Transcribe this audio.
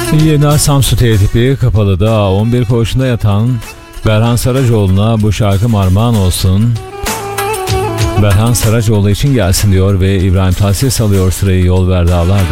Yener Samsu T-tipi Kapalı'da 11 koğuşunda yatan Berhan Saracoğlu'na bu şarkı armağan olsun. Berhan Saracoğlu için gelsin diyor ve İbrahim Tatlıses alıyor sırayı Yol Ver Dağlar.